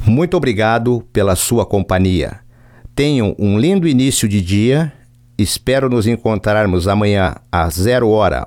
Muito obrigado pela sua companhia. Tenham um lindo início de dia. Espero nos encontrarmos amanhã às 0 hora,